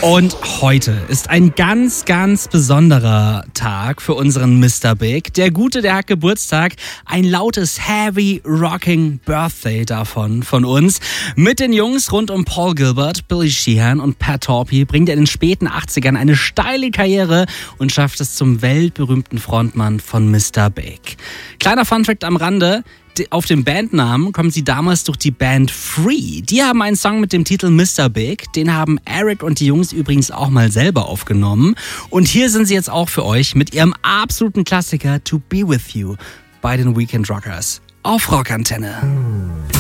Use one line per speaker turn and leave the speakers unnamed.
Und heute ist ein ganz, ganz besonderer Tag für unseren Mr. Big. Der Gute, der hat Geburtstag. Ein lautes, heavy, rocking Birthday davon von uns. Mit den Jungs rund um Paul Gilbert, Billy Sheehan und Pat Torpey bringt er in den späten 80ern eine steile Karriere und schafft es zum weltberühmten Frontmann von Mr. Big. Kleiner Funfact am Rande: auf dem Bandnamen kommen sie damals durch die Band Free. Die haben einen Song mit dem Titel Mr. Big. Den haben Eric und die Jungs übrigens auch mal selber aufgenommen. Und hier sind sie jetzt auch für euch mit ihrem absoluten Klassiker To Be With You bei den Weekend Rockers auf Rockantenne.